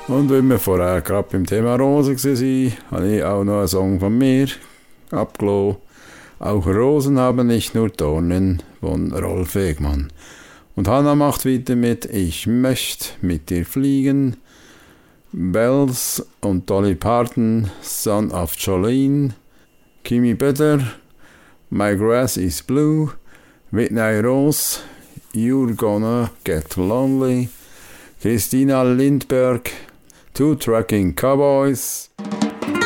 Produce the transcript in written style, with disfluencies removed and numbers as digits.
Und wenn wir vorher gerade beim Thema Rosen waren, habe ich auch noch einen Song von mir abgelassen. Auch Rosen haben nicht nur Dornen von Rolf Wegmann. Und Hannah macht weiter mit Ich möchte mit dir fliegen. Bells und Dolly Parton, Son of Jolene. Kimi Bötter, My Grass is Blue. Whitney Rose, You're Gonna Get Lonely. Christina Lindberg, Two Trucking Cowboys.